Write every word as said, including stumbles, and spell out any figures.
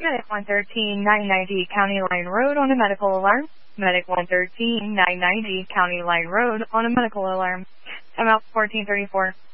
Medic one thirteen nine ninety County Line Road on a medical alarm. Medic one thirteen nine ninety County Line Road on a medical alarm. I'm out fourteen thirty-four.